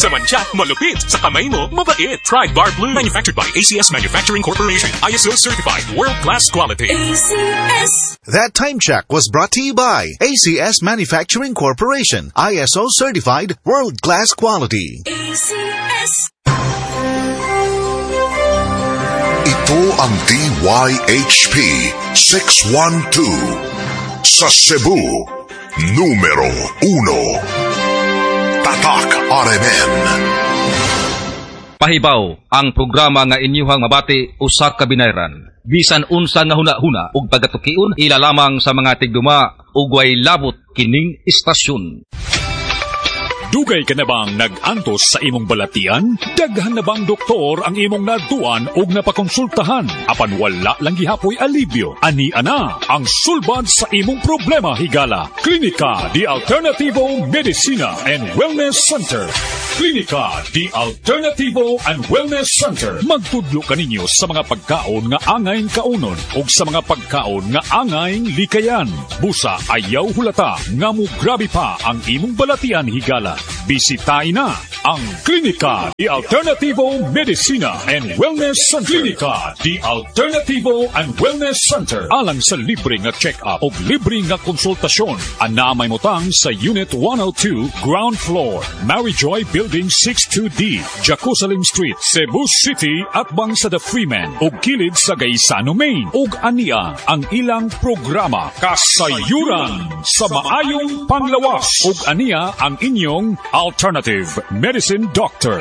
Sa mancha, malupit. Sa kamay mo, mabait. Try Bar Blue. Manufactured by ACS Manufacturing Corporation. ISO certified. World-class quality. ACS. That time check was brought to you by ACS Manufacturing Corporation. ISO certified. World-class quality. ACS. Ito ang DYHP 612 sa Cebu, numero 1. Tatak RMN. Pahibaw ang programa nga inyuhang mabati usa ka binayran. Bisan unsa nga hunahuna ug pagatukion ila lamang sa mga tigduma ug way labot kining istasyon. Dugay ka na bang nag-antos sa imong balatian? Daghan na bang doktor ang imong naduan o napakonsultahan? Apan wala lang gihapoy alibyo. Ani ana ang sulbad sa imong problema higala. Klinika di Alternativo Medicina and Wellness Center. Klinika di Alternativo and Wellness Center. Magtudlo kaninyo sa mga pagkaon nga angayng kaunon o sa mga pagkaon nga angayng likayan. Busa ayaw hulata nga mo grabe pa ang imong balatian higala. Bisitahin na ang Klinika di Alternativo Medicina and Wellness Center. Klinika di Alternativo and Wellness Center. Alang sa libre nga check-up o libre nga konsultasyon. Anamay mo tang sa Unit 102, Ground Floor, Maryjoy Building 62D, Jerusalem Street, Cebu City at bang sa The Freeman o kilid sa Gaisano, Maine. Og ania ang ilang programa Kasayuran sa maayong panglawas. Og ania ang inyong Alternative Medicine Doctor.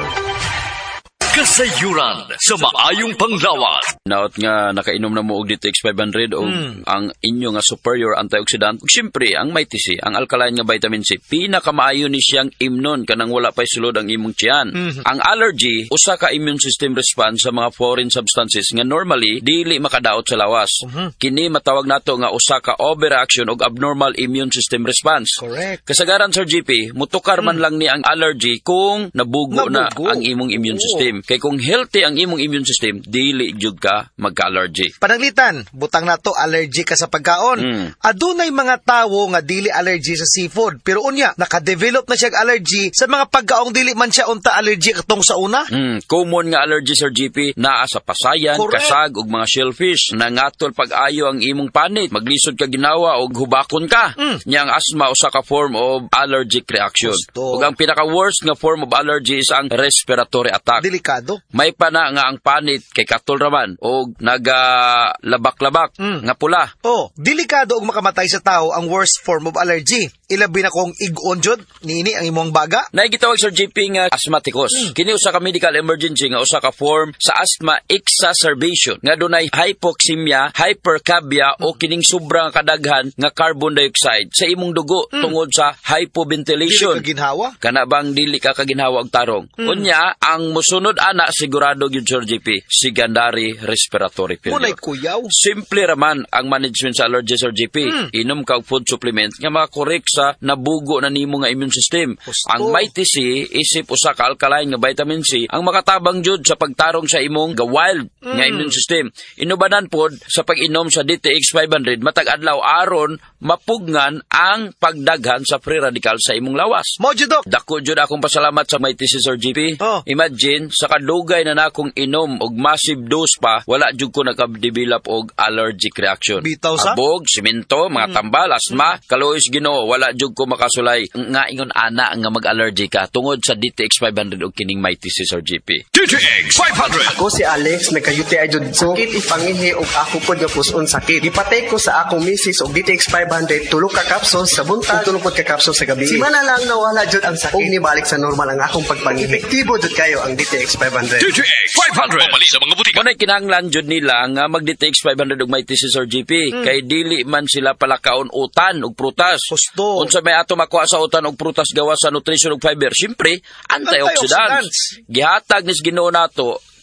Kasayuran sa maayong panglawas. Naot nga nakainom na mo og Ditex 500 o ang inyo nga superior antioxidant. Siyempre, ang Mighty ang alkaline nga vitamin C, pinakamaayo ni siyang imnon kanang wala pa'y sulod ang imong tiyan. Ang allergy, usa ka immune system response sa mga foreign substances nga normally dili makadaot sa lawas. Kini matawag nato nga usa ka overreaction og abnormal immune system response. Correct. Kasagaran, Sir GP, mutukar man lang ni ang allergy kung nabugo na ang imong immune system. Kay kung healthy ang imong immune system, dili jud ka magka-allergy. Pananglitan, butang na to, allergy ka sa pagkaon. Adunay mga tawo nga dili allergy sa seafood, pero unya, nakadevelop na siya allergy sa mga pagkaong dili man siya unta allergy katong sa una. Common nga allergy, Sir GP, naa sa pasayan, correct, kasag, ug mga shellfish. Nangatol pag-ayo ang imong panit, maglisod ka ginawa, og hubakon ka. Nya ang asthma, usa ka form of allergic reaction. Ug ang pinaka-worst nga form of allergy is ang respiratory attack. Delikado. May pa na nga ang panit kay katol raman o nagalabak-labak nga pula. Delikado og makamatay sa tao ang worst form of allergy. Ilabi na kung ig-on jud nini ang imong baga. Naigitawag, Sir GP, nga asthmaticus. Kini usa ka medical emergency nga usa ka form sa asthma exacerbation nga dunay hypoxemia, hypercapnia o kining sobrang kadaghan nga carbon dioxide sa imong dugo tungod sa hypoventilation. Dili ka ginhawa? Kana bang dili ka kaginhawa og tarong? Unya, ang musunod ana sigurado gyud, Sir GP, secondary respiratory failure. Munay kuyaw. Simple raman ang management sa allergy, Sir GP. Inom ka og food supplement nga makakorek sa nabugo na nimo nga immune system. Ang Mighty C isip usa ka alkaline nga vitamin C ang makatabang jud sa pagtarong sa imong wild nga immune system. Inubanan pod sa pag-inom sa DTX 500 matag adlaw aron mapugngan ang pagdaghan sa free radical sa imong lawas. Mo jud dok. Dako jud akong pasalamat sa Mighty C, Sir GP. Imagine sa kadugay na nakong inom og massive dose pa, wala jud ko nagka-develop og allergic reaction. Bitaw sa? Abog, simento, mga tambal, asma, kalois Ginoo, wala jud ko makasulay nga ingon ana nga mag-allergy ka tungod sa DTX 500 og kining Mighty C, Sir GP. DTX 500. Ako si Alex, nagka-UTI jud sakit ipangihi og ako pod nga puson sakit. Ipatay ko sa akong misis og DTX 500 tulo ka capsule sa buntag, tulo pod ka capsule sa gabi. Simana lang nawala jud ang sakit. Og nibalik sa normal ang akong pagpangihi. Epektibo jud kayo ang DTX 500. DTX 500. Pamali sa mga butika. Kunay kinahanglan jud nila nga mag-DTX 500 og Mighty C, Sir GP. Kay dili man sila palakaon utan og prutas. Unsa may ato makuha sa utan og prutas gawas sa nutrition ug fiber? Siyempre, antioxidants. Gihatag nis Ginoo nato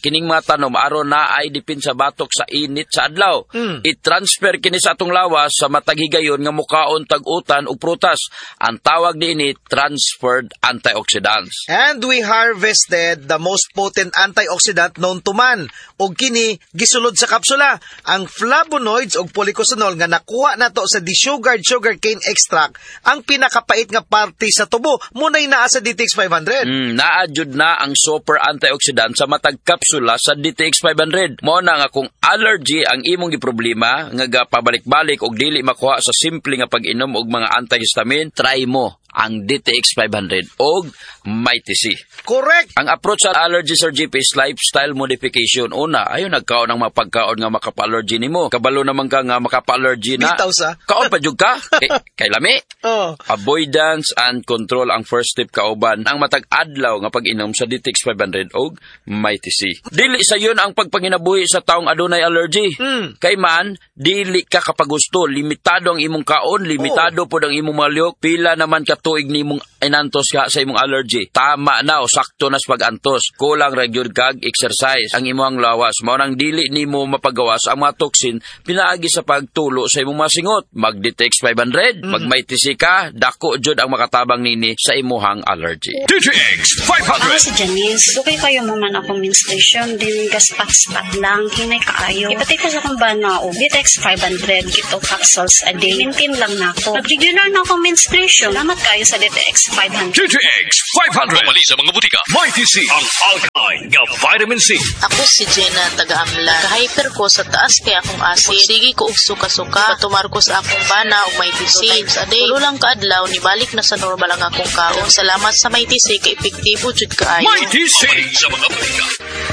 kining mga tanom aron na ay dipin sa batok sa init sa adlaw. I-transfer kini sa atong lawas sa matag higayon nga mukaon tag-utan ug prutas. Ang tawag niini transferred antioxidants. And we harvested the most potent antioxidant known to man. Og kini gisulod sa kapsula, ang flavonoids og polycosanol nga nakuha nato sa desugared sugarcane extract, ang pinakapait nga parte sa tubo. Munay naa sa DTX 500. Naadjud na ang super antioxidant sa matag kapsula sa DTX 500. Mao na nga kung allergy ang imong giproblema nga gapabalik-balik og dili makuha sa simple nga pag-inom og mga antihistamine, try mo ang DTX 500 og Mighty C. Correct! Ang approach sa allergy, Sir GP, is lifestyle modification. Una, ayaw nagkaon ng mga pagkaon nga makapa-allergy nimo. Kabalo naman ka nga makapa-allergy na. Bitaw sa. Kaon pa jud ka? Kay lami. Oh. Avoidance and control ang first step kauban. Ang matag adlaw nga pag-inom sa DTX 500 og Mighty C. Dili sa yun ang pagpanginabuhi sa taong adunay allergy. Kay man, dili ka kapagusto. Limitado ang imong kaon, limitado po ang imong maliyok. Pila naman katuig nimong inantos ka sa imong allergy. Tama na o sakto na sa pag-antos. Kulang ra gyud kag exercise ang imong lawas. Mao nang dili nimo mapagawas ang mga toxin pinaagi sa pagtulo sa imong masingot. Mag DTX 500, mag Mighty C ka, dako jud ang makatabang nini sa imuhang allergy. DTX 500. Ako si Janice. Dukay kayo mo man akong menstruation din gaspat-spat lang hinay kaayo. Ipati ko sa akong bana o DTX 500 kito capsules a day. Maintain lang na ako. Nag-regular na akong menstruation. Salamat kayo sa DTX 500. DTX 500. Mamali sa mga butika. Mighty C. Ang alkaline nga vitamin C. Ako si Jenna, taga-amla. Kahyper ko sa taas kaya akong asin. Sige ko og suka-suka. Patumar ko sa akong bana o Mighty C. Times a day. Tulo lang kaadlaw, nibalik na sa normal ang akong kaon. Salamat sa Mighty C kay epektibo jud kaayo. Mighty C. Sa mga butika.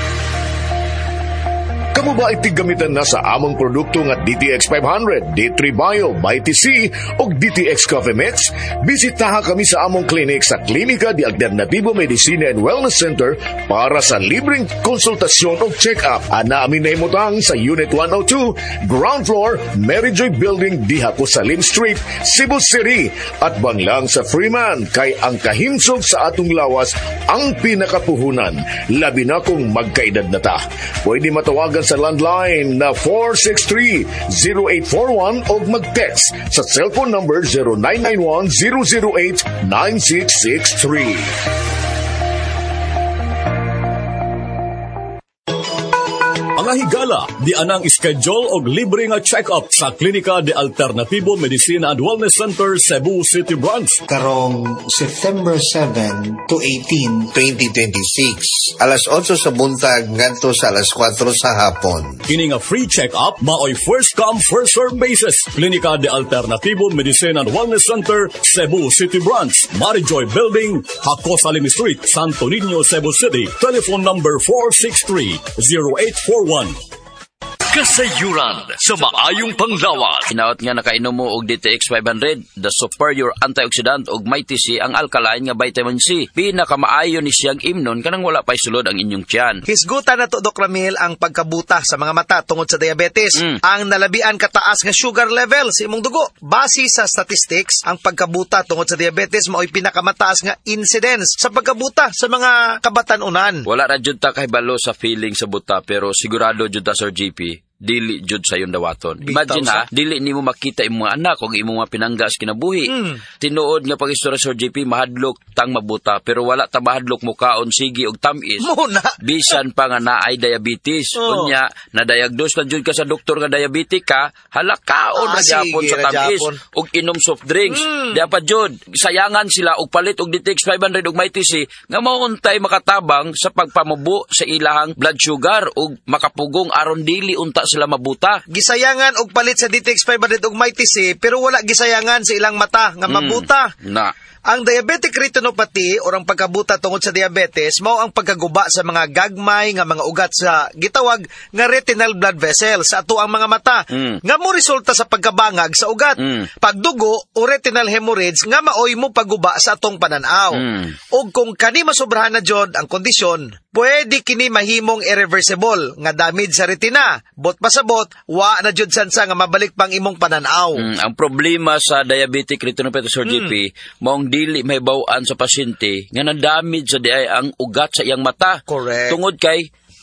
Kamu ba ay tigamitan na sa among produkto nga DTX 500, D3 Bio, Mighty C o DTX Coffee Mix? Bisitaha kami sa among clinic sa Klinika de Alternativo Medicina and Wellness Center para sa libreng konsultasyon o check-up. Ana amin na imutang sa Unit 102, Ground Floor, Mary Joy Building, Diha Salim Street, Cebu City. At banglang sa Freeman, kay ang kahimsog sa atong lawas ang pinakapuhunan. Labi na kung magkaedad na ta. Pwede matawagan sa landline na 463-0841 o mag-text sa cellphone number 0991-008-9663. Mga higala, di anang schedule og libre nga check-up sa Klinika de Alternativo Medicina and Wellness Center, Cebu City Branch. Karong September 7 to 18, 2026. Alas 8 sa buntag ngadto sa alas 4 sa hapon. Kini nga free check-up, maoy first come, first serve basis. Klinika de Alternativo Medicina and Wellness Center, Cebu City Branch, Marijoy Building, Hako Salim Street, Santo Niño, Cebu City. Telephone number 463-0841. Kasayuran sa maayong panglawas. Hinaot nga nakainom mo og DTX 500, the superior antioxidant og Mighty C, ang alkaline nga vitamin C. Pinakamaayo ni siyang imnon kanang wala pay sulod ang inyong tiyan. Hisgutan na to, Doc Ramil, ang pagkabuta sa mga mata tungod sa diabetes. Ang nalabian kataas nga sugar level sa imong dugo. Base sa statistics, ang pagkabuta tungod sa diabetes mao'y pinakamataas nga incidence sa pagkabuta sa mga kabatan-unan. Wala ra jud ta kahibalo sa feeling sa buta, pero sigurado jud ta, Sir GP, dili jud sa yung dawaton. Imagine ha, dili nimo makita imong mga anak o imong mga pinanggas kinabuhi. Tinuod nga pag-istorya, Sir JP, mahadlok tang mabuta, pero wala ta mahadlok mo kaon sige og tamis. Muna. Bisan pa nga naay diabetes. Unya, na-diagnose na jud ka sa doktor nga diabetic ka, halakaon na gyapon sa tamis og inom soft drinks. Dapat jud sayangan sila og palit og DTX 500 og Mighty C nga mauntay makatabang sa pagpamubo sa ilahang blood sugar og makapugong aron dili unta sila mabuta. Gisayangan og palit sa DTX 500 og Mighty C, pero wala gisayangan sa ilang mata nga mabuta. Ang diabetic retinopathy o ang pagkabuta tungod sa diabetes mao ang pagkaguba sa mga gagmay nga mga ugat sa gitawag nga retinal blood vessel sa ato ang mga mata nga mo resulta sa pagkabangag sa ugat, pagdugo o retinal hemorrhage nga maoy mo paguba sa atong pananaw. Ug kung kani masobrahan na jud ang kondisyon, pwede kini mahimong irreversible nga damage sa retina. Bot pasabot, wa na jud sansa nga mabalik pang imong pananaw. Ang problema sa diabetic retinopathy, Sir GP, maong dili may bawaan sa pasyente nga na-damage sa diay ang ugat sa iyang mata. Correct. Tungod kay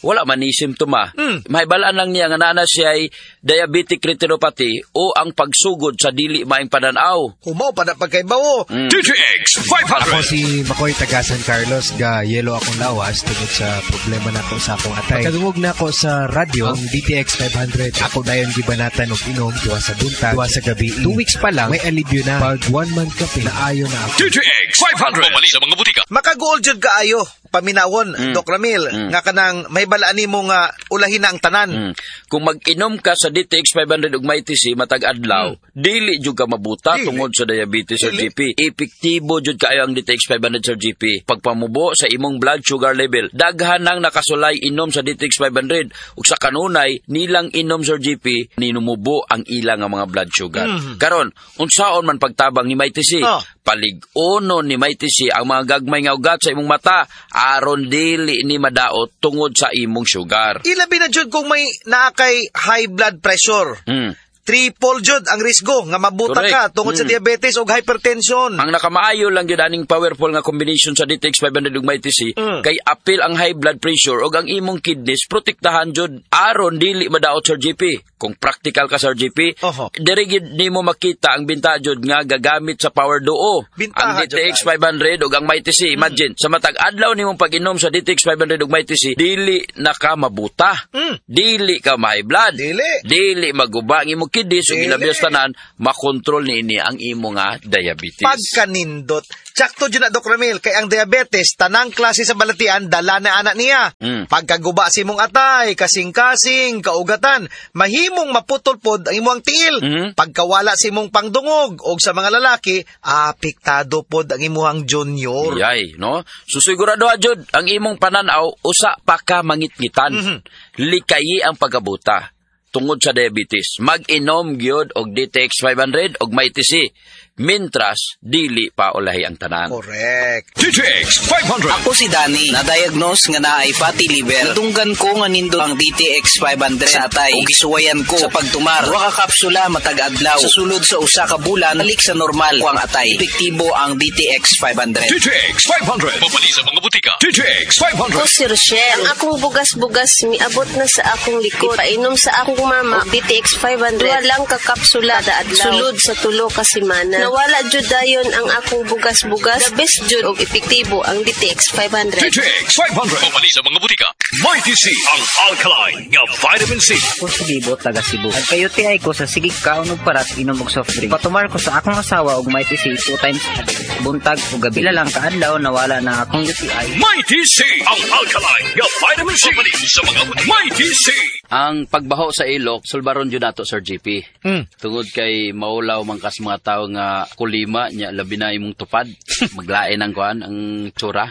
wala man ni simptoma. Mahibalaan lang niya nga naa siya ay diabetic retinopathy o ang pagsugod sa dili maayong pananaw. Kumaw pa na pagkaibawo. DTX 500. Ako si Makoy taga San Carlos, ga yelo akong lawas tungod sa problema nako sa akong atay. Pagkadungog na ako sa radyo, ang DTX 500, ako dayon gibanatan og inom duwa sa buntag, duwa sa gabi. 2 weeks pa lang, may alibyo na. Pag 1 month ka pinaayo na ako. DTX 500. Pamali sa mga butika. Makagool jud kaayo. Paminawon, Doc Ramil, nga kanang may balaan nimo nga ulahin na ang tanan. Kung mag-inom ka sa DTX 500 ug MyTC matag adlaw, dili jud ka mabuta tungod sa diabetes Sir GP. Epektibo jud kaayo ang DTX 500 Sir GP. Pagpamubo sa imong blood sugar level, daghan nang nakasulay inom sa DTX 500 ug sa kanunay nilang inom Sir GP ninumubo ang ilang nga mga blood sugar. Karon, unsaon man pagtabang ni MyTC? Palig-uno ni MyTC ang mga gagmay nga ugat sa imong mata aron dili ni madaot tungod sa imong sugar. Ilabi na jud kung may naakay high blood pressure. Triple jud ang risgo nga mabuta ka tungod sa diabetes o hypertension. Ang nakamaayo lang jud aning powerful nga combination sa DTX 500 ug MyTC kay apil ang high blood pressure ug ang imong kidneys protektahan jud aron dili madaot Sir GP. Kung practical ka Sir GP, diri gid nimo makita ang binta jud nga gagamit sa Power Duo. Ang DTX 500 ug ang MyTC. Imagine sa matag adlaw nimong pag-inom sa DTX 500 ug MyTC, dili na ka mabuta. Dili ka ma-high blood. Dili maguba ang imong kidneys ug ilabias tanan makontrol niini ang imo nga diabetes. Pagkanindot. Tsakto dyan na, Doc Ramil, kay ang diabetes, tanang klase sa balatian, dala na anak niya. Pagkaguba si mong atay, kasing-kasing, kaugatan, mahimong maputol-pod ang imong tiil. Pagkawala si mong pangdungog, o sa mga lalaki, apektado pod ang imong junior. Yay, no? Susigurado jud ang imong pananaw, usa pa ka mangitngitan. Likayi ang pagabuta tungod sa diabetes. Mag-inom gyud og DTX 500 og MyTC. Mintras, dili pa ulahi ang tanan. Correct. DTX 500. Ako si Danny, na-diagnose nga naay fatty liver. Natunggan ko nga nindot ang DTX 500 sa atay. O gisuwayan ko sa pagtumar. Wa ka kapsula matag adlaw. Sa sulod sa usa ka bulan, balik sa normal ko ang atay. Epektibo ang DTX 500. DTX 500. Pabali sa mga butika. DTX 500. Ako si Rochelle. Ang akong bugas-bugas miabot na sa akong likod. Painom sa akong mama og DTX 500. Walang ka kapsula kada adlaw. Sulod sa tulo ka semana. Nawala jud dayon ang akong bugas-bugas. The best jud og epektibo ang DTX 500. DTX 500. Pamali sa mga butika. MyTC, ang alkaline nga vitamin C. Ako si Libot, taga Cebu. Ang kayote ay ko sa sigig kaon og parat inom og soft drink. Patumar ko sa akong asawa og MyTC 2 times a day. Buntag o gabi. Pila lang kaadlaw nawala na akong UTI. MyTC, ang alkaline nga vitamin C. Pamali sa mga butika. MyTC. Ang pagbaho sa ilok, sulbaron jud nato Sir GP. Tungod kay maulaw man kas mga tawo nga kulima nya labi na imong tupad. Maglain ang kuan ang tsura.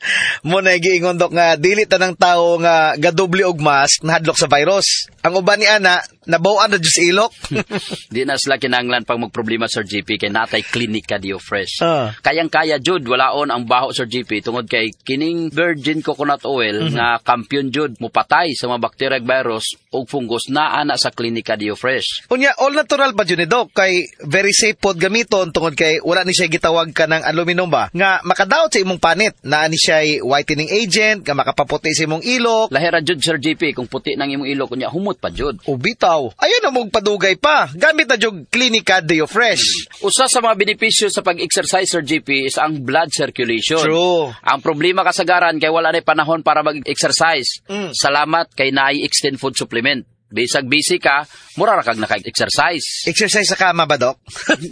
Mo na giingon Dok nga dili tanang tawo nga gadoble og mask nahadlok sa virus. Ang uban ni ana nabaw-an na jud sa ilok. Di na sila kinahanglan pag magproblema Sir GP kay natay Clinica Dio Fresh. Kayang-kaya jud walaon ang baho Sir GP tungod kay kining virgin coconut oil nga kampiyon jud mupatay sa mga bacteria ug virus ug fungus naa na sa Clinica Dio Fresh. Unya all natural pa jud ni Doc kay very safe pod gamiton tungod kay wala ni siya gitawag ka ng aluminum ba nga makadaot sa imong panit naa ni siya whitening agent nga makapaputi sa imong ilok. Lahira jud Sir GP kung puti nang imong ilok unya humot pa jud. Ubitaw. Ayan na mong padugay pa. Gamit na jud Clinica Dio Fresh. Usa sa mga benepisyo sa pag-exercise Sir GP is ang blood circulation. True. Ang problema kasagaran kay wala na panahon para mag-exercise. Salamat kay naay extend food supplement. Bisag busy ka, mura ra kag naka-exercise. Exercise sa kama ba, Doc?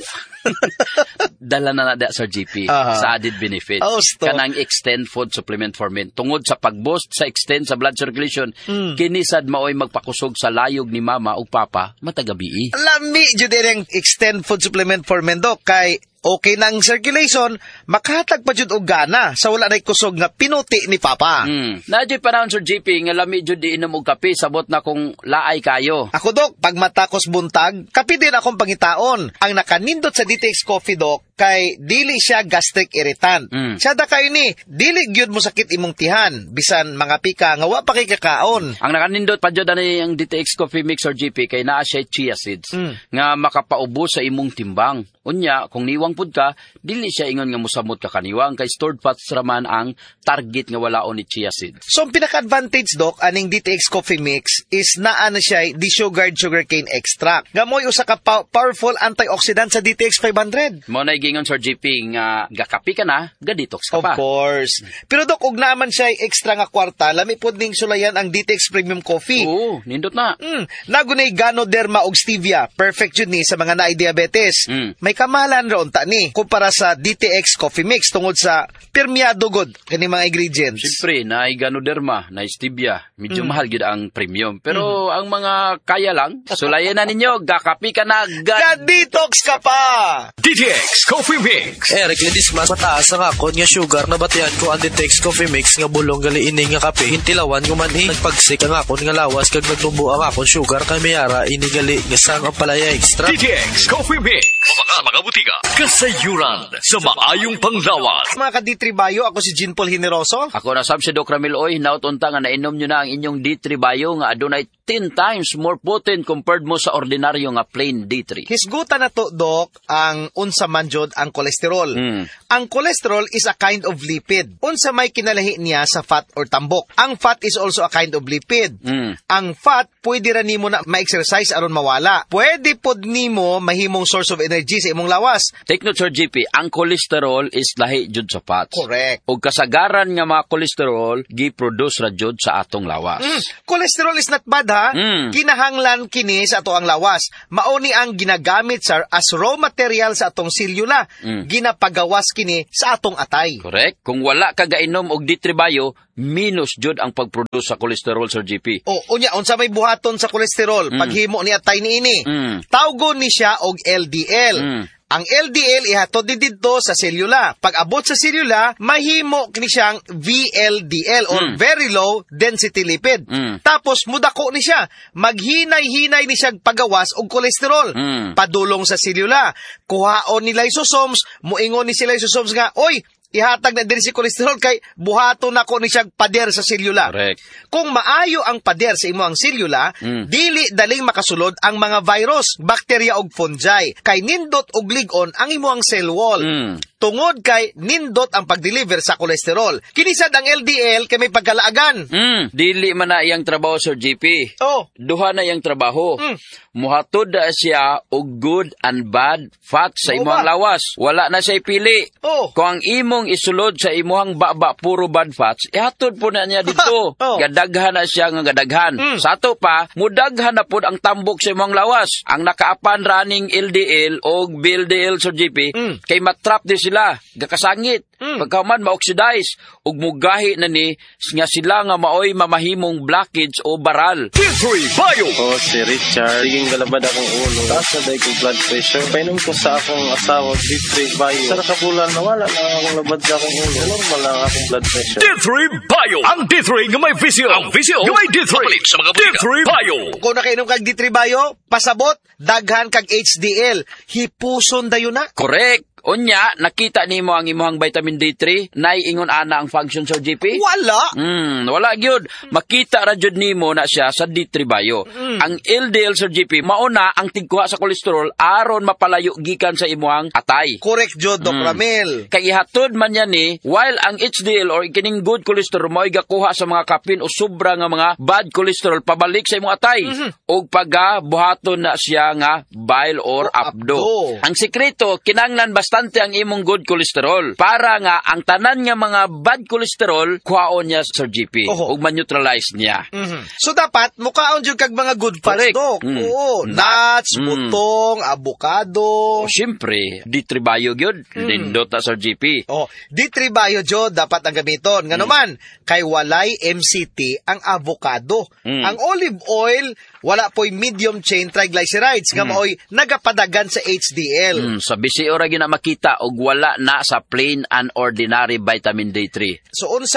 Dala na Sir GP sa added benefit. Kanang extend food supplement for men. Tungod sa pag-boost sa extend sa blood circulation, kinisad maoy magpakusog sa layog ni mama ug papa matagabi. Lami jud ang extend food supplement for men, Doc, kay okay nang circulation, makahatag pa jud og gana sa wala nay kusog nga pinuti ni papa. Nadyo panahon Sir GP nga lami jud di inom og kape sabot na kung laay kayo. Ako Doc, pag matakos buntag, kape din akong pangitaon. Ang nakanindot sa DTX Coffee Doc, kay dili siya gastric irritant. Siya da kayo ni, dili gyud mo sakit imong tihan, bisan mga pika nga wa pa kay kakaon. Ang nakanindot pa jud ani ang DTX Coffee Mix or GP kay naa siya chia seeds nga makapaubos sa imong timbang. Unya, kung niwang pud ka, dili siya ingon nga mosamot ka kaniwang kay stored fats raman ang target nga walaon ni chia seeds. So ang pinaka-advantage Doc aning DTX Coffee Mix is naa na siya desugared sugarcane extract. Nga mo'y usa ka powerful antioxidant sa DTX 500. Mo na gingon Sir GP nga gakapi ka na, ga-detox ka pa. Of course. Pero Doc, ug naaman siya extra nga kwarta, lami pud ning sulayan ang DTX Premium Coffee. Oo, nindot na. Nagunay Ganoderma ug Stevia. Perfect yun ni sa mga naay diabetes. May kamahalan ron ta ni kumpara sa DTX Coffee Mix tungod sa permeado god kani mga ingredients. Siyempre, naay Ganoderma, naay Stevia. Medyo mahal gid ang premium. Pero ang mga kaya lang, sulayan na ninyo, gakapi ka na, ga-detox ka pa! DTX Coffee Mix. Eric Ledis mas mataas ang akon nga sugar na batian ko ang DTX Coffee Mix nga bulong gali ini nga kape. Hintilawan ko man nagpagsik ang akon nga lawas kag nagtubo ang akon sugar kay mayara ini gali nga sang ang palaya extra. DTX Coffee Mix. Sa mga butika, kasayuran sa maayong panglawas. Mga ka-D3 Bio, ako si Jean Paul Generoso. Ako na sab si Doc Ramil Oy, nautunta nga nainom nyo na ang inyong D3 Bio nga adunay 10 times more potent compared mo sa ordinaryo nga plain D3. Hisgutan na to, Doc, ang unsa man jud ang kolesterol. Ang kolesterol is a kind of lipid. Unsa may kinalahi niya sa fat or tambok. Ang fat is also a kind of lipid. Ang fat, pwede ra nimo na ma-exercise aron mawala. Pwede pod nimo mahimong source of energy sa imong lawas. Take note, Sir GP, ang cholesterol is lahi jud sa fats. Correct. O kasagaran nga mga cholesterol, gi-produce ra jud sa atong lawas. Cholesterol is not bad, ha? Kinahanglan kini sa ato ang lawas. Mauni ang ginagamit sir as raw material sa atong selula. Ginapagawas kini sa atong atay. Correct. Kung wala ka gainom og D3 Bio, minus jud ang pag-produce sa cholesterol, Sir GP. Unya, unsa may buhaton sa kolesterol, paghimo ni atay niini. Tawgon ni siya og LDL. Ang LDL ihatod didto sa selula. Pag abot sa selula, mahimo kini siyang VLDL or very low density lipid. Tapos mudako ni siya. Maghinay-hinay ni siya pagawas og kolesterol. Padulong sa selula. Kuhaon ni lysosomes, muingon ni si lysosomes nga, oy, ihatag na din si kolesterol kay buhaton nako ni siya pader sa selula. Correct. Kung maayo ang pader sa imo ang selula, dili daling makasulod ang mga virus, bakterya ug fungi. Kay nindot og lig-on ang imo ang cell wall. Tungod kay nindot ang pag-deliver sa kolesterol. Kinisad ang LDL kay may pagkalaagan. Dili man na iyang trabaho, Sir GP. Duha na iyang trabaho. Muhatod na siya og good and bad fats sa imong lawas. Wala na siya pili. Kung ang imong isulod sa imong baba puro bad fats, ihatod po na niya dito. Gadaghan na siya nga gadaghan. Sa ato pa, mudaghan na po ang tambok sa imong lawas. Ang nakaapan running LDL o VLDL, Sir GP, kay matrap din sila, gakasangit. Pagkaman ma-oxidize, ug mugahi na ni nga sila nga maoy mamahimong blockage o baral. D3 Bio! Si Richard, siging galabad akong ulo. Taas na dahil kong blood pressure. Painom ko sa akong asawa, D3 Bio. Sa nakabulan, nawala na akong labad sa akong ulo. Normal lang akong blood pressure. D3 Bio! Ang D3 nga may visio. Ang visio nga may D3. Sa mga D3 Bio! Kung nakainom kag D3 Bio, pasabot, daghan kag HDL. Hipuson dayon na. Correct. Unya, nakita nimo ang imuhang vitamin D3, naiingon ana ang function, Sir GP? Wala. Wala gyud. Makita ra jud nimo na siya sa D3 Bio. Ang LDL, Sir GP, mauna ang tigkuha sa kolesterol aron mapalayo gikan sa imuhang atay. Correct jud, Doc Ramil. Kay ihatod man yan ni, while ang HDL or kining good cholesterol mo'y gakuha sa mga kapin o sobra nga mga bad cholesterol pabalik sa imong atay. O pagabuhaton na siya nga bile or apdo. Ang sekreto, kinanglan bastante ang imong good cholesterol para nga ang tanan nga mga bad cholesterol kuhaon niya, Sir GP, ug ma-neutralize niya. So dapat mukaon jud kag mga good fats, Doc. Nuts, butong, avocado. Siyempre, D3 Bio gyud, nindot ta, Sir GP. D3 Bio jud dapat ang gamiton. Ngano man kay walay MCT ang avocado. Ang olive oil wala po'y medium chain triglycerides nga maoy nagapadagan sa HDL. Sa bisi ora gina makita og wala na sa plain and ordinary vitamin D3. So unsa man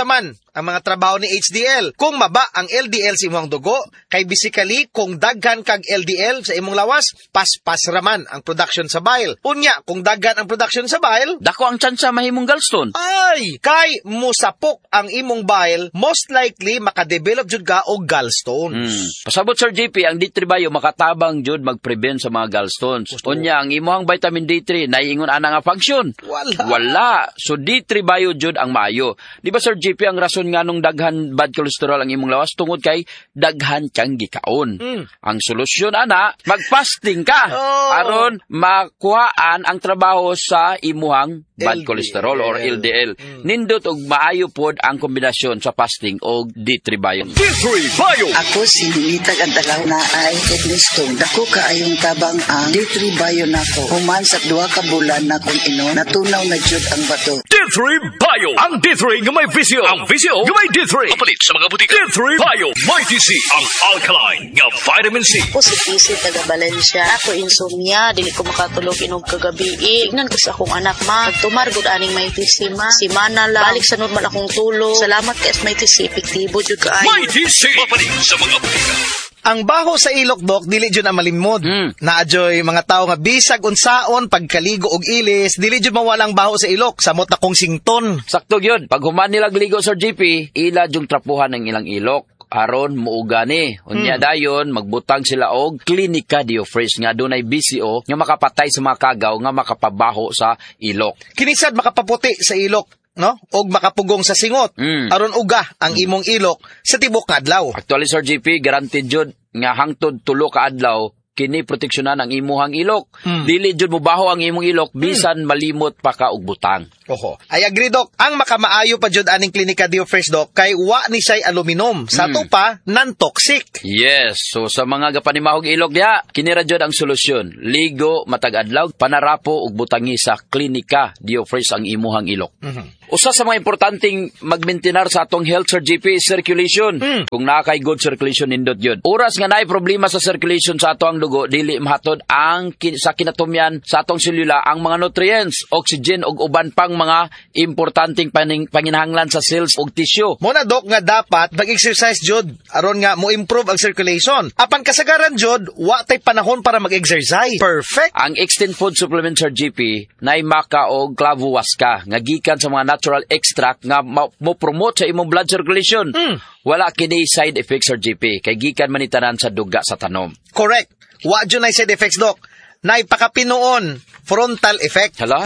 ang mga trabaho ni HDL. Kung maba ang LDL sa imong dugo, kay basically kung daghan kag LDL sa imong lawas, paspas raman ang production sa bile. Unya, kung daghan ang production sa bile, dako ang tsansa mahimong gallstone. Ay, kay musapok ang imong bile, most likely makadevelop jud ka og gallstone. Pasabot Sir JP, ang D3 Bio makatabang jud mag-prevent sa mga gallstones. Unya, ang imong vitamin D3 naiingon ana nga function. Wala. So D3 Bio jud ang maayo. Di ba Sir JP, ang rason nga nung daghan bad cholesterol ang imong lawas tungod kay daghan kang gikaon. Ang solusyon ana, mag-fasting ka aron makuhaan ang trabaho sa imuhang bad cholesterol or LDL. Nindot og maayo pod ang kombinasyon sa fasting og D3 Bio. D3 Bio. Ako si Nitag ang tagaw na ay Edlistong. Dako kaayong tabang ang D3 Bio nako. Human sa 2 ka bulan na kung inon, natunaw na jud ang bato. D3 Bio. Ang D3 nga may visyo. Ang visyo nga may D3. Kapalit sa mga butika. D3 Bio. May TC. Ang alkaline nga vitamin C. Ako si TC taga Valencia. Ako insomnia. Dili ko makatulog inog kagabi. Ignan ko sa akong anak ma. Tumargod aning may TC ma. Si Mana lang. Balik sa normal akong tulog. Salamat kay may TC. Epektibo jud kaayo. May TC. Kapalit sa mga butika. Ang baho sa ilok, Dok, dili jud na malimod. Naadyoy mga tao nga bisag unsaon pagkaligo og ilis, dili jud mawalang baho sa ilok, samot na kong sington. Sakto gyud. Pag human nila ligo Sir JP, ila jung trapuhan ang ilang ilok aron muugani. Unya dayon magbutang sila og Clinica Diofresh nga adunay BCO nga makapatay sa mga kagaw nga makapabaho sa ilok. Kinisad makapaputi sa ilok, no? Og makapugong sa singot. Aron uga ang imong ilok sa tibok nga adlaw. Actually Sir JP, guaranteed jud nga hangtod 3 ka adlaw kini proteksyonan ang imuhang ilok. Dili jud mubaho ang imong ilok bisan malimot pa ka og butang. Oho. I agree, Dok. Ang makamaayo pa jud aning Clinica Diofresh, Dok, kay wa ni siya'y aluminum. Sa to pa, non-toxic. Yes. So sa mga gapanimahog ilok diha, kini ra jud ang solusyon. Ligo matag adlaw, panarapo ug butangi sa Clinica Diofresh ang imuhang ilok. Usa sa mga importanteng magmaintenar sa atong health Sir JP, circulation. Kung naa kay good circulation nindot yun. Oras nga naay problema sa circulation sa ato ang dugo, dili mahatod ang sa kinatumyan sa atong selula ang mga nutrients, oxygen ug uban pang mga importanteng panginahanglan sa cells ug tissue. Muna, Dok, nga dapat mag-exercise jud aron nga mo improve ang circulation. Apan kasagaran jud, wa tay panahon para mag-exercise. Perfect. Ang Extend Food Supplement Sir JP nay maka og clavuasca nga gikan sa mga natural extract nga mo promote sa imong blood circulation. Wala kini side effects Sir JP kay gikan man itanan sa duga sa tanom. Correct. Wa jud nay side effects, Dok. Nay pakapinuon frontal effect. Hala?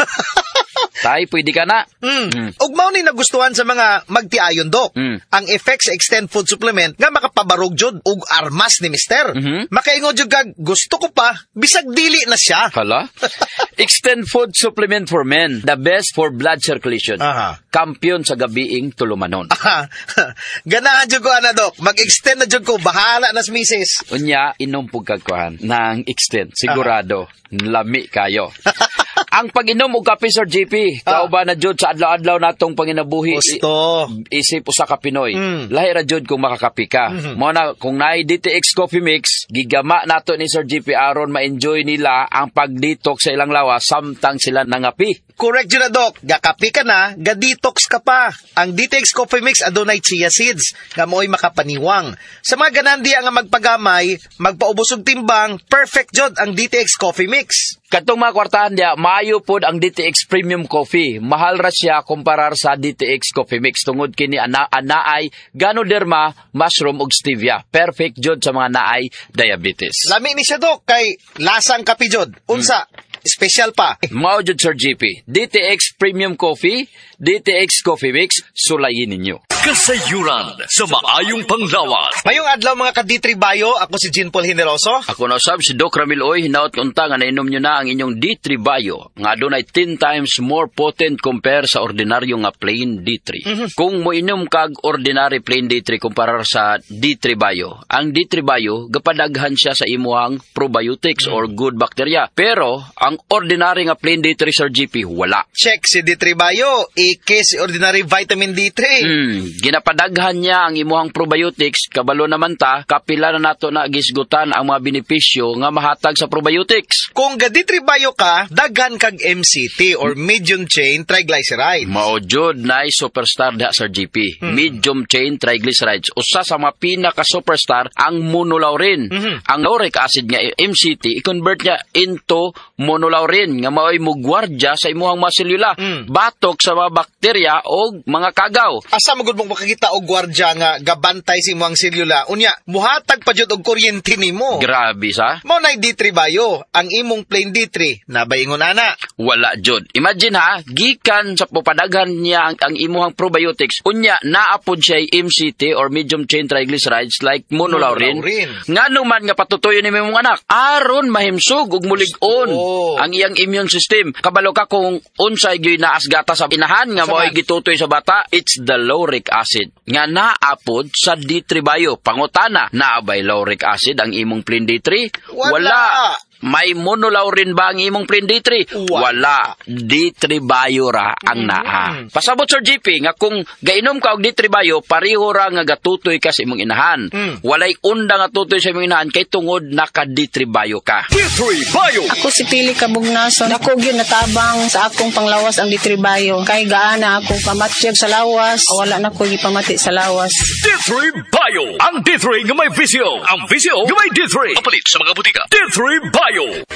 Tay, pwede ka na. Ug mao ni nagustuhan sa mga magtiayon, Dok. Ang effect sa Extend Food Supplement nga makapabarog jud ug armas ni Mister. Makaingon jud kag gusto ko pa bisag dili na siya. Hala? Extend Food Supplement for Men, the best for blood circulation. Kampiyon sa gabiing tulumanon. Ganahan jud ko ana, Dok. Mag-extend na jud ko, bahala na si Mrs. Unya inom pug kagkuhan nang extend sigurado lami kayo. Ang pag-inom og kape Sir JP, kauban na jud sa adlaw-adlaw natong panginabuhi. Gusto. Isip usa ka Pinoy. Lahi ra jud kung makakape ka. Mo na kung naay DTX Coffee Mix, gigama nato ni Sir JP aron ma-enjoy nila ang pag-detox sa ilang lawas samtang sila nangapi. Correct yun na, Dok. Gakapi ka na, ga-detox ka pa. Ang DTX Coffee Mix adunay chia seeds nga mo'y makapaniwang. Sa mga ganandiya nga magpagamay, magpaubos og timbang, perfect jud ang DTX Coffee Mix. Katong mga kwartahan diya, maayo pod ang DTX Premium Coffee. Mahal ra siya kumparar sa DTX Coffee Mix tungod kini anaay Ganoderma, mushroom ug stevia. Perfect jud sa mga naay diabetes. Lami ni siya, Dok, kay lasang kape jud. Unsa? Special pa. Mao jud Sir JP. DTX Premium Coffee, DTX Coffee Mix, sulayin ninyo. Kasayuran sa maayong panglawas. Mayong adlaw mga ka-D3 Bio, ako si Jean Paul Generoso. Ako na usab si Doc Ramil Oy, hinaot unta nga nainom nyo na ang inyong D3 Bio, nga adunay 10 times more potent compare sa ordinaryo nga plain D3. Kung mo inom kag ordinary plain D3 kumparar sa D3 Bio, ang D3 Bio gapadaghan siya sa imuhang probiotics or good bacteria. Pero ang ang ordinary nga plain D3 Sir GP wala. Check si D3 Bio, si ordinary vitamin D3. Ginapadaghan niya ang imuhang probiotics, kabalo naman ta, kapila na nato na gisgutan ang mga benepisyo nga mahatag sa probiotics. Kung ga D3 Bio ka, daghan kag MCT or medium chain triglycerides. Mao jud nay superstar da Sir GP. Medium chain triglycerides. Usa sa mga pinaka superstar ang monolaurin. Ang lauric acid nga MCT i-convert niya into monolaurin nga mao'y mugwardya sa imuhang mga selula, batok sa mga bakterya o mga kagaw. Asa magud mong makakita og gwardya nga gabantay sa imuhang selula? Unya, muhatag pa jud og kuryente nimo. Grabe sa. Mao nay D3 Bio, ang imong plain D3 nabaingon ana. Wala jud. Imagine ha, gikan sa pupadaghan niya ang imuhang probiotics, unya naapod siya MCT or medium chain triglycerides like monolaurin. Ngano man nga patutuyo ni imong anak, aron mahimsog ug mulig-on ang iyang immune system. Kabalo ka kung unsay gyud naasgata sa inahan nga mo'y gitutoy sa bata, it's the lauric acid nga naapod sa D3 Bio. Pangutana, naabay lauric acid ang imong plain D3? Wala. May monolaurin ba ang imong plain D3? Wala. D3 Bio ra ang naa. Pasabot Sir GP nga kung gainom ka og D3 Bio, pareho ra nga gatutoy ka sa imong inahan. Walay unda nga tutoy sa imong inahan kay tungod naka D3 Bio ka. D3 Bio. Ako si Pili Kabugnason. Ako gyud natabang sa akong panglawas ang D3 Bio. Kay gaana ako pamatyag sa lawas, wala na ko gipamati sa lawas. D3 Bio. Ang D3 nga may visyo. Ang visyo nga may D3. Papalit sa mga butika. D3 Bio.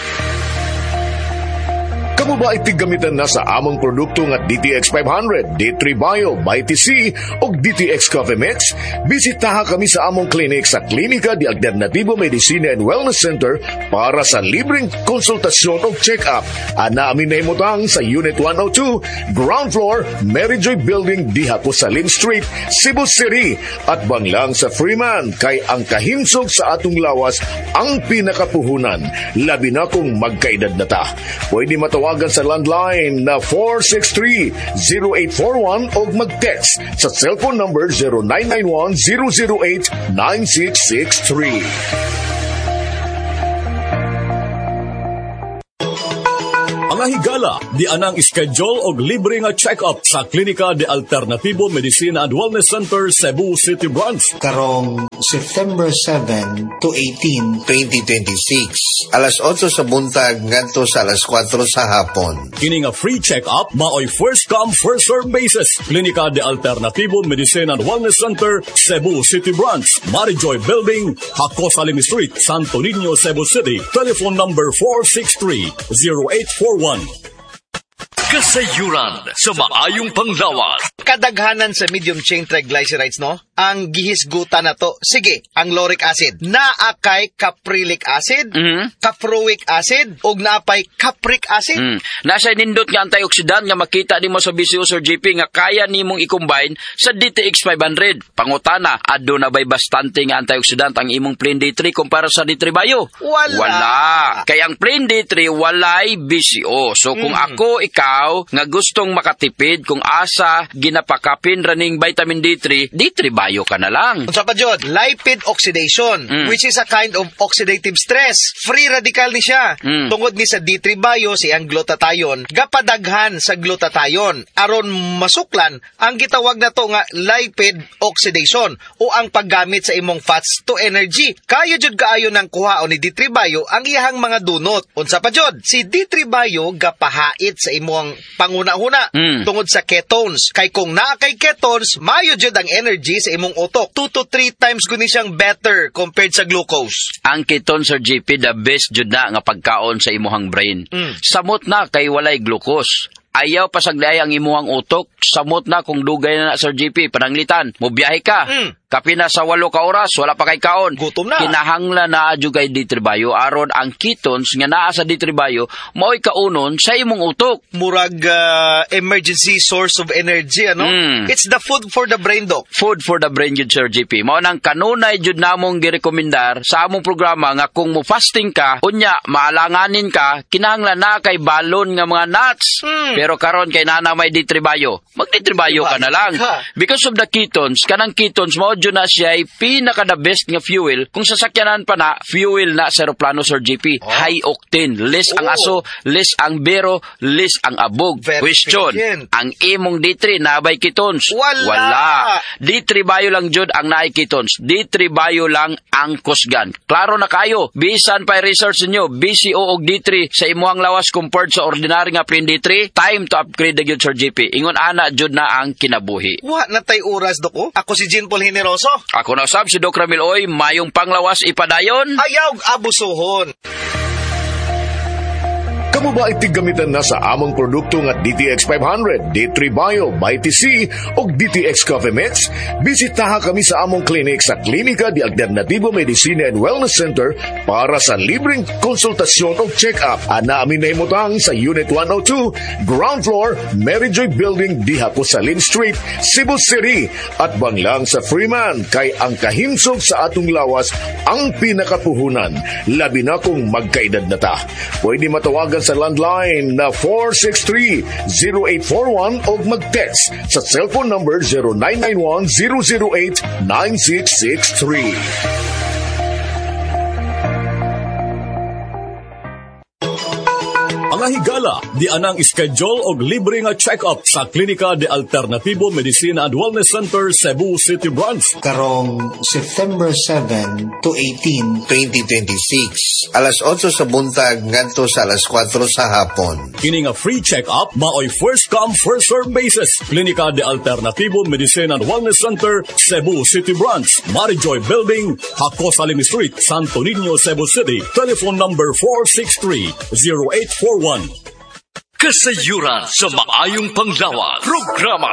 Kamu ba itigamitan na sa among produkto nga DTX 500, D3 Bio, ByTC o DTX Coffee Mix? Bisitaha kami sa among clinic sa Klinika di Alternatibo Medicina and Wellness Center para sa libreng konsultasyon o check-up. Ana amin na imutang sa Unit 102, Ground Floor, Mary Joy Building, Dihapo Salim Street, Cebu City. At banglang sa Freeman, kay ang kahinsog sa atong lawas ang pinakapuhunan. Labi na kung magkaedad na ta. Pwede matawagan sa landline na 463-0841 o mag-text sa cellphone number 0991-008-9663. Mga higala, di anang schedule og libre nga check-up sa Klinika de Alternatibo Medicina and Wellness Center, Cebu City Branch. Karong September 7 to 18, 2026. Alas 8 sa buntag ngadto sa alas 4 sa hapon. Kini nga free check-up maoy first come first serve basis. Klinika de Alternatibo Medicina and Wellness Center, Cebu City Branch, Mary Joy Building, Hakos Salim Street, Santo Niño, Cebu City. Telephone number 463-0841. Kasayuran sa maayong panglawas. Kadaghanan sa medium chain triglycerides, no? Ang gihisgutan na to. Sige, ang lauric acid. Naakay caprilic acid, caproic acid, o naapay capric acid. Nasa nindot nga antioxidant nga makita nimo sa BCO Sir GP nga kaya nimong i-combine sa DTX 500. Pangutana, ado na ba'y bastante nga antioxidant ang imong plain D3 kumpara sa D3 Bio? Wala. Kaya ang plain D3 walay BCO. So kung ako, ikaw, nga gustong makatipid kung asa ginapakapin raning vitamin D3, D3 Bio ka na lang. Unsa pa jud? Lipid oxidation, which is a kind of oxidative stress. Free radical ni siya. Tungod ni sa D3 Bio si ang glutathione, gapadaghan sa glutathione aron masuklan ang gitawag na to nga lipid oxidation o ang paggamit sa imong fats to energy. Kayo jud kaayo nang kuhaon ni D3 Bio ang iyang mga dunot. Unsa pa jud? Si D3 Bio gapahait sa imong panguna-una tungod sa ketones. Kay kung naa kay ketones, mayo jud ang energy sa imong utok. 2 to 3 times guni siyang better compared sa glucose. Ang ketone Sir GP the best jud na nga pagkaon sa imuhang brain. Samot na kay walay glucose. Ayaw pasagday ang imuhang utok. Samot na kung dugay na Sir GP pananglitan. Mobiyahe ka. Kapina sa 8 ka oras, wala pa kay kaon. Gutom na. Kinahanglan na adyo kay D3 Bio aron ang ketones nga naa sa D3 Bio mao'y kaunon sa imong utok. Murag emergency source of energy, ano? It's the food for the brain, Doc. Food for the brain jud Sir GP. Mao nang kanunay jud namong girekomendar sa among programa nga kung mo fasting ka, unya maalanganin ka, kinahanglan na kay balon nga mga nuts. Pero karon kay nana may D3 Bio, mag D3 Bio ka na lang. Because of the ketones, kanang ketones mao dyan na siya ay pinaka-the best nga fuel. Kung sasakyanan pa na, fuel na sa aeroplano, Sir JP. High octane. Less ang aso, less ang bero, less ang abog. Question, ang imong D3 nabay ketones? Wala. D3 Bio lang jud ang naay ketones. D3 Bio lang ang kusgan. Klaro na kayo. Bisan pa research niyo, BCO og D3 sa imuhang lawas compared sa ordinary nga plain D3, time to upgrade na gyud, Sir JP. Ingon ana jud na ang kinabuhi. Wa na tay oras, Doko. Ako si Jean Paul Generoso. Ako na sab si Doc Ramil Oy, mayong panglawas ipadayon. Ayaw abusuhon. Kamu ba itigamitan na sa among produkto nga DTX 500, D3 Bio, MyTC o DTX Coffee Mix? Bisitaha kami sa among clinic sa Klinika de Alternativo Medicina and Wellness Center para sa libreng konsultasyon o check-up. Ana amin na himutang sa Unit 102, Ground Floor, Mary Joy Building, Diha Cosalin Street, Cebu City. At banglang sa Freeman, kay ang kahimsog sa atong lawas ang pinakapuhunan. Labi na kung magkaedad na ta. Pwede matawagan sa landline na 463-0841 o mag-text sa cellphone number 0991-008-9663. Mga higala, di anang schedule og libre nga check-up sa Klinika de Alternativo Medicina and Wellness Center, Cebu City Branch. Karong September 7 to 18, 2026. Alas 8 sa buntag ngadto sa alas 4 sa hapon. Kini nga free check-up maoy first come first serve basis. Klinika de Alternativo Medicina and Wellness Center, Cebu City Branch, Marijoy Building, Hacosalim Street, Santo Niño, Cebu City. Telephone number 463-0841. Kasayuran sa maayong panglawas. Programa